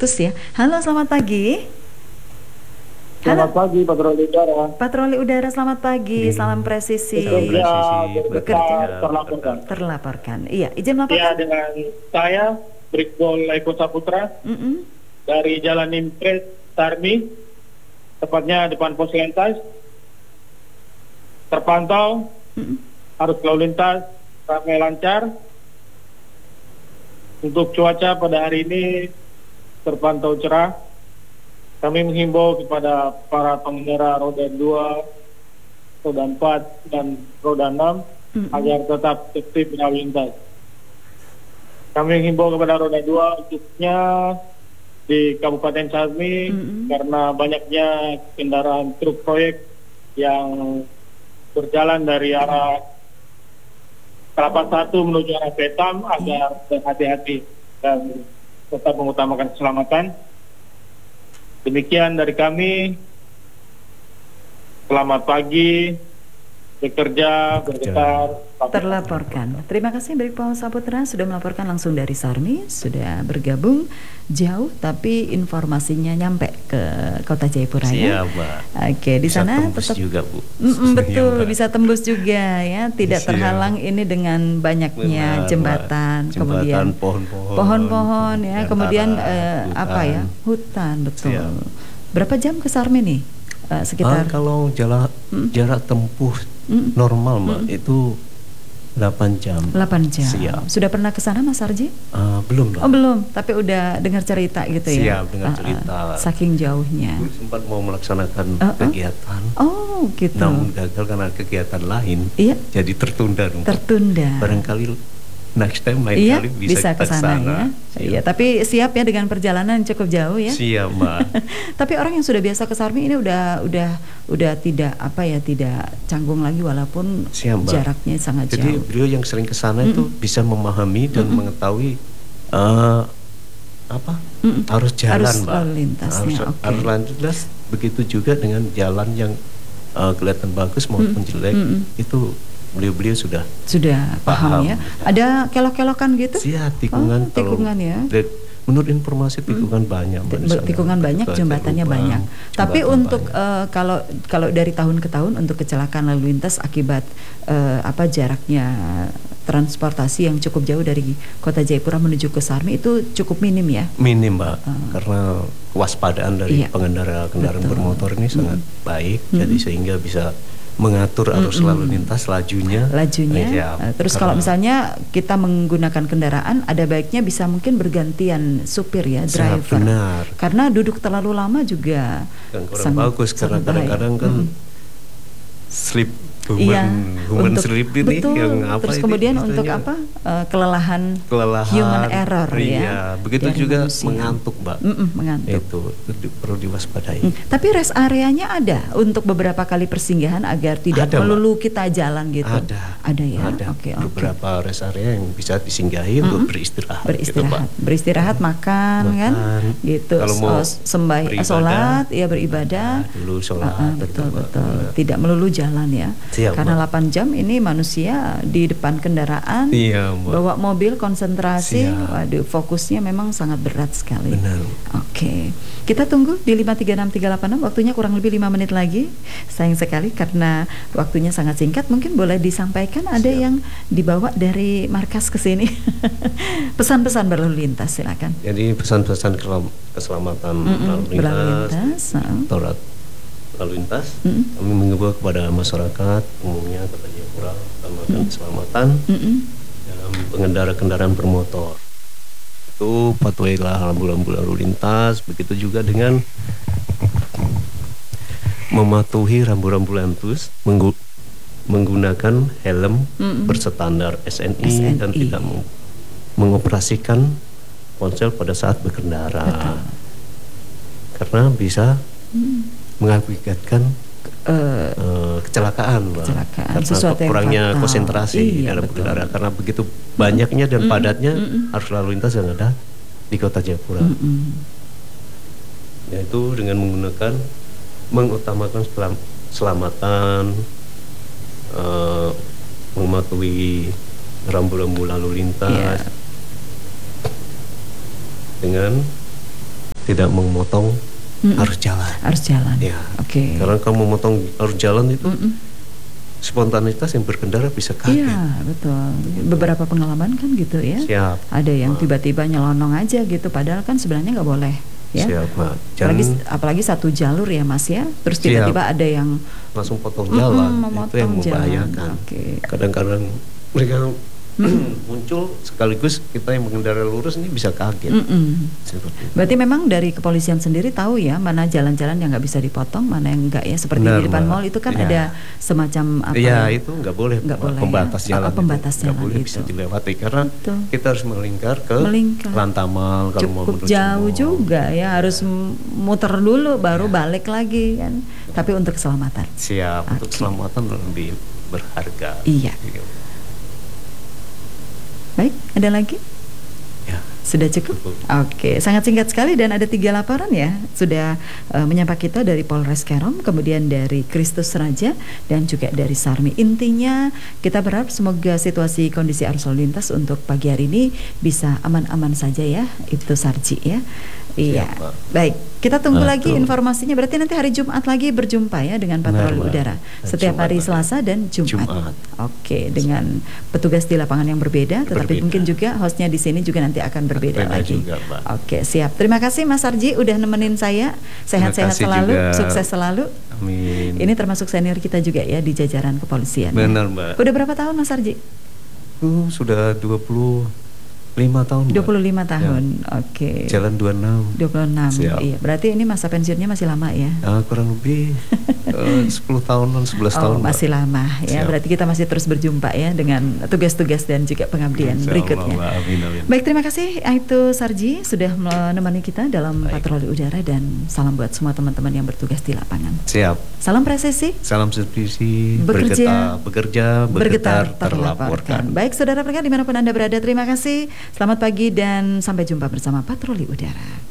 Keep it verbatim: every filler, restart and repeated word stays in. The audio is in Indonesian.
terputus ya. Halo, selamat pagi. Selamat Halo, pagi, patroli udara. patroli udara, selamat pagi. Salam presisi. Salam Bekerja, presisi, Bekerja. bekerja, terlaporkan. Terlaporkan. Iya, izin Ya, melaporkan. dengan saya, Brigpol Eko Saputra, Mm-mm. dari Jalan Impres, Tarmi, tepatnya depan pos lintas, terpantau, Mm-mm. arus lalu lintas ramai lancar. Untuk cuaca pada hari ini terpantau cerah. Kami menghimbau kepada para pengendara roda dua, roda empat, dan roda enam Mm-mm. agar tetap tertib berlalu lintas. Kami menghimbau kepada roda dua khususnya di Kabupaten Sarmi Mm-mm. karena banyaknya kendaraan truk proyek yang berjalan dari arah Kelapa Satu menuju arah Betam agar berhati-hati dan tetap mengutamakan keselamatan. Demikian dari kami. Selamat pagi, bekerja, bergetar. Terlaporkan. Terima kasih Brigpol Saputra sudah melaporkan langsung dari Sarmi, sudah bergabung jauh tapi informasinya nyampe ke Kota Jayapura ya. Siap, Mbak. Oke, di Bisa sana tembus tetap juga, Bu. Mm-mm, betul, Iya, Mbak. bisa tembus juga ya, tidak Siap. terhalang ini dengan banyaknya Benar, jembatan, Mbak. kemudian Jembatan, pohon-pohon, pohon-pohon ya, antara kemudian eh, hutan. apa ya, hutan, betul. Siap. Berapa jam ke Sarmi nih? Eh, Ah, sekitar kalau jarak Mm. jarak tempuh Mm. normal, Mbak, Mm. itu delapan jam. delapan jam. Siap. Sudah pernah ke sana Mas Arji? Ah, belum, Mbak. Oh belum, tapi udah dengar cerita gitu ya. Siap, dengar Ah, ah, cerita. saking jauhnya. Dulu sempat mau melaksanakan Ah, ah. kegiatan, Oh gitu. namun gagal karena kegiatan lain, Iya, jadi tertunda, Mbak. tertunda. Barangkali next time lain Iya, kali bisa, bisa ke kita sana ya. Siap. Iya, tapi siap ya dengan perjalanan yang cukup jauh ya. Siap, Mbak. Tapi orang yang sudah biasa ke Sarmi ini udah udah udah tidak apa ya, tidak canggung lagi walaupun Siap, Mbak. jaraknya sangat Jadi jauh. beliau yang sering ke sana itu Mm-mm. bisa memahami dan Mm-mm. mengetahui eh, apa Mm-mm. arus jalan, Arus Mbak. lalu lintasnya, Arus, oke. arus lalu lintas begitu juga dengan jalan yang eh, kelihatan bagus maupun Mm-mm. jelek, Mm-mm. itu beliau-beliau sudah Sudah paham, Paham. ya. Ada kelok-kelokan gitu? siap tikungan. Oh, tikungan ya. Kalau- menurut informasi tikungan banyak, Mbak, di Be- sana. tikungan banyak, Ke jembatannya Jalubang, banyak. Tapi jembatan untuk banyak. eh, kalau kalau dari tahun ke tahun untuk kecelakaan lalu lintas akibat eh, apa jaraknya transportasi yang cukup jauh dari Kota Jayapura menuju ke Sarmi itu cukup minim ya. minim, Mbak, Ah. karena kewaspadaan dari Iya. pengendara kendaraan Betul. bermotor ini sangat baik, Mm. jadi sehingga bisa mengatur arus Mm-mm. lalu lintas lajunya. Lajunya. Iya, Eh, terus karena- kalau misalnya kita menggunakan kendaraan, ada baiknya bisa mungkin bergantian supir ya, Siap, driver. benar. Karena duduk terlalu lama juga Kan kurang sangat- bagus karena sangat bahaya. kadang-kadang kan Mm-mm. sleep human, Iya, human untuk- sleep ini betul. yang apa Terus ini kemudian untuk istilahnya? apa? Eh, kelelahan, Kelelahan, human error iya, ya. begitu dari juga manusia. mengantuk, Mbak. Mm-mm, mengantuk. Itu, itu di- perlu diwaspadai. Hmm, Tapi rest areanya ada untuk beberapa kali persinggahan agar tidak Ada, Mbak. melulu kita jalan gitu. Ada, Ada ya. ada Oke, oke. beberapa rest area yang bisa disinggahi untuk Mm-mm. beristirahat. gitu, Beristirahat, Pak. beristirahat, makan, kan, Makan. gitu. Kalau mau Oh, sembah, beribadah, sholat, ya beribadah. Nah, dulu sholat, Ah, ah, gitu, betul, Mbak. betul. Nah. Tidak melulu jalan ya. Siap, Karena Mbak. delapan jam ini manusia di depan kendaraan, Iya, Mbak. bawa mobil, konsentrasi, Siap. waduh, fokusnya memang sangat berat sekali. Benar. Oke, kita tunggu di lima tiga enam tiga delapan enam. Waktunya kurang lebih lima menit lagi. Sayang sekali karena waktunya sangat singkat. Mungkin boleh disampaikan ada Siap. yang dibawa dari markas ke sini. Pesan-pesan berlalu lintas, silakan. Jadi pesan-pesan keselam- keselamatan Mm-mm, lalu berlalu lintas, lintas, ah. Torat lalu lintas, Mm-mm. kami mengimbau kepada masyarakat umumnya Kota Jayapura utamakan Mm. keselamatan Mm-mm. dalam pengendara kendaraan bermotor. Itu patuhilah rambu-rambu lalu lintas, begitu juga dengan mematuhi rambu-rambu lalu lintas, menggu- menggunakan helm Mm-mm. berstandar S N I, S N I. dan tidak meng- mengoperasikan ponsel pada saat berkendara. Betul. Karena bisa Mm. mengakibatkan Eh, eh, kecelakaan, Mbak. Kecelakaan, Karena sesuatu yang kurangnya fatal. konsentrasi Iya, dalam betul. berkendara, karena begitu banyaknya dan Mm-mm, padatnya mm-mm. arus lalu lintas yang ada di Kota Jayapura. Mm-mm. Yaitu dengan menggunakan mengutamakan selam- keselamatan, eh, mematuhi rambu-rambu lalu lintas, Iya. dengan tidak memotong Mm-mm. arus jalan. Arus jalan. Ya. Oke. Karena kalau memotong arus jalan itu Mm-mm. spontanitas yang berkendara bisa kaget. Iya, betul. Beberapa pengalaman kan gitu ya. Siap. Ada yang Ma. tiba-tiba nyelonong aja gitu, padahal kan sebenarnya nggak boleh. Ya. Siap, Ma. Apalagi, Jangan apalagi satu jalur ya Mas ya. Terus tiba-tiba ada yang langsung potong jalan, Mm-mm, itu yang memotong jalan. membahayakan. Oke. Kadang-kadang mereka muncul sekaligus kita yang mengendara lurus ini bisa kaget. Mm-mm. Seperti itu. Berarti memang dari kepolisian sendiri tahu ya mana jalan-jalan yang nggak bisa dipotong, mana yang enggak ya. Seperti Benar, di depan Mbak. mall itu kan Ya. ada semacam apa Iya, ya? itu nggak boleh, Nggak Mbak. boleh, Pembatas ya. jalan Oh, pembatas itu nggak jalan boleh itu. bisa dilewati karena Betul. kita harus melingkar ke Melingkar. Lantamal kalau mau Cukup menuju jauh mall. juga ya, harus m- muter dulu baru Ya. balik lagi kan. Tapi untuk keselamatan. Siap, untuk Oke. keselamatan lebih berharga. Iya. Baik, ada lagi? Ya. Sudah cukup? Cukup. Oke, sangat singkat sekali dan ada tiga laporan ya. Sudah uh, menyapa kita dari Polres Kerom, kemudian dari Kristus Raja dan juga dari Sarmi. Intinya kita berharap semoga situasi kondisi arus lalu lintas untuk pagi hari ini bisa aman-aman saja ya. Itu Sarji ya. Iya. Siap, Pak. Baik, kita tunggu Nah, lagi tuh. informasinya. Berarti nanti hari Jumat lagi berjumpa ya dengan patroli Benar, Mbak. udara. Setiap Jumat hari nanti. Selasa dan Jumat. Jumat. Oke, dengan petugas di lapangan yang berbeda, tetapi Berbeda. mungkin juga hostnya di sini juga nanti akan berbeda Berbeda lagi. juga, Mbak. Oke, siap. Terima kasih Mas Arji udah nemenin saya. Sehat-sehat kasih selalu, juga. sukses selalu. Amin. Ini termasuk senior kita juga ya di jajaran kepolisian. Benar, Mbak. Udah berapa tahun Mas Arji? Itu sudah dua puluh lima tahun, Mbak. dua puluh lima tahun. Oke. Jalan dua puluh enam. dua puluh enam. Siap. Iya, berarti ini masa pensiunnya masih lama ya. Nah, kurang lebih eh, sepuluh tahunan, sebelas Oh, tahun, Mbak. masih lama ya. Siap. Berarti kita masih terus berjumpa ya dengan tugas-tugas dan juga pengabdian Insya Allah, berikutnya. Mbak. Amin, amin. Baik, terima kasih Aibtu Sarji sudah menemani kita dalam Baik. patroli udara dan salam buat semua teman-teman yang bertugas di lapangan. Siap. Salam presisi. Salam sevisi, Bekerja, bergetar, bekerja, bergetar, terlaporkan. Baik, saudara pendengar dimanapun Anda berada, terima kasih. Selamat pagi dan sampai jumpa bersama Patroli Udara.